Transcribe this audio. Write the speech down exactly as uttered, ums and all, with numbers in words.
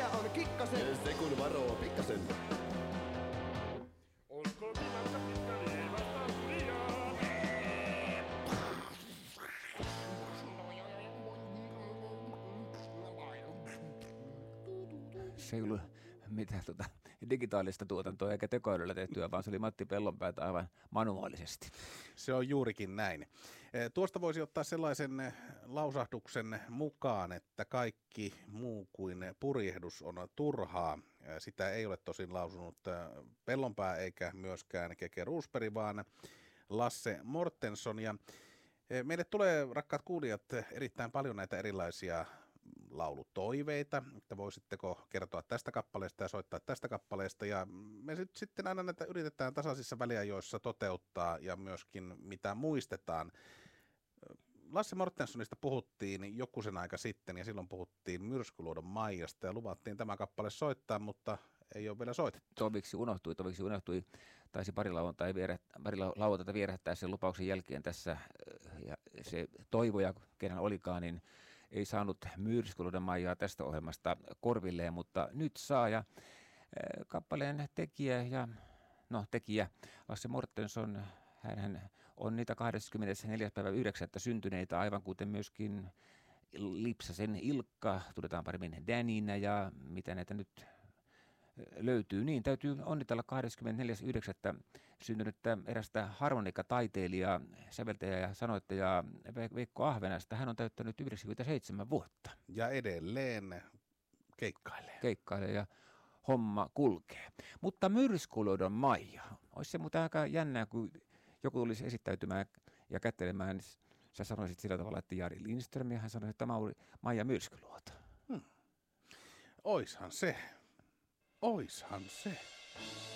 mikä on kikkasen? Se kun varoo pikkasen. Onko minänsä pitkäli ei vastaan liian? Se ei ollut mitään tota, digitaalista tuotantoa eikä tekoälyllä tehtyä, vaan se oli Matti Pellonpäätä aivan manuaalisesti. Se on juurikin näin. Tuosta voisi ottaa sellaisen lausahduksen mukaan, että kaikki muu kuin purjehdus on turhaa. Sitä ei ole tosin lausunut Pellonpää eikä myöskään Keke Roosberg, vaan Lasse Mortenson. Ja meille tulee, rakkaat kuulijat, erittäin paljon näitä erilaisia laulutoiveita, että voisitteko kertoa tästä kappaleesta ja soittaa tästä kappaleesta, ja me sitten aina näitä yritetään tasaisissa väliajoissa toteuttaa ja myöskin mitä muistetaan. Lasse Mortensonista puhuttiin joku sen aika sitten ja silloin puhuttiin Myrskyluodon Maijasta ja luvattiin tämä kappale soittaa, mutta ei ole vielä soitettu. Toviksi unohtui, toviksi unohtui, taisi pari lauantai pari lauantaita vierähtää sen lupauksen jälkeen tässä, ja se toivoja, kenen olikaan, niin ei saanut Myrskyluodon Maijaa tästä ohjelmasta korvilleen, mutta nyt saa, ja kappaleen tekijä ja no tekijä Lasse Mortenson, hän on niitä kahdeskymmenesneljäs päivä yhdeksättä syntyneitä, aivan kuten myöskin Lipsasen Ilkka, tunnetaan paremmin Daninä ja mitä näitä nyt löytyy. Niin, täytyy onnitella kahdeskymmenesneljäs yhdeksättä syntynyttä erästä harmonikataiteilijaa, säveltäjää ja sanoittajaa Veikko Ahvenasta. Hän on täyttänyt yhdeksänkymmentäseitsemän vuotta. Ja edelleen keikkailee. Keikkailee ja homma kulkee. Mutta Myrskyluodon Maija, olisi se muuten aika jännää, kun joku tulisi esittäytymään ja kättelemään. Sä sanoisit sillä tavalla, että Jari Lindström, ja hän sanoi, että tämä oli Maija Myrskyluoto. Hmm. Oishan se. Oishan se.